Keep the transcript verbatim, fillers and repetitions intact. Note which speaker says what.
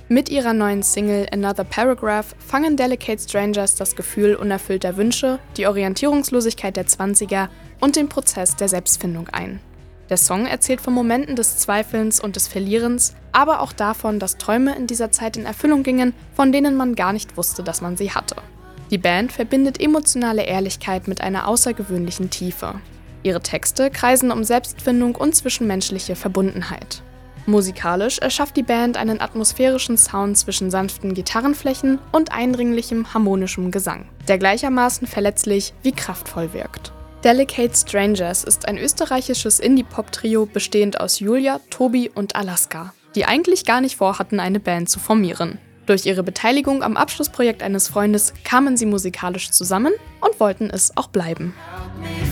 Speaker 1: Mit ihrer neuen Single Another Paragraph fangen Delicate Strangers das Gefühl unerfüllter Wünsche, die Orientierungslosigkeit der Zwanziger und den Prozess der Selbstfindung ein. Der Song erzählt von Momenten des Zweifelns und des Verlierens, aber auch davon, dass Träume in dieser Zeit in Erfüllung gingen, von denen man gar nicht wusste, dass man sie hatte. Die Band verbindet emotionale Ehrlichkeit mit einer außergewöhnlichen Tiefe. Ihre Texte kreisen um Selbstfindung und zwischenmenschliche Verbundenheit. Musikalisch erschafft die Band einen atmosphärischen Sound zwischen sanften Gitarrenflächen und eindringlichem, harmonischem Gesang, der gleichermaßen verletzlich wie kraftvoll wirkt. Delicate Strangers ist ein österreichisches Indie-Pop-Trio bestehend aus Julia, Tobi und Alaska, die eigentlich gar nicht vorhatten, eine Band zu formieren. Durch ihre Beteiligung am Abschlussprojekt eines Freundes kamen sie musikalisch zusammen und wollten es auch bleiben.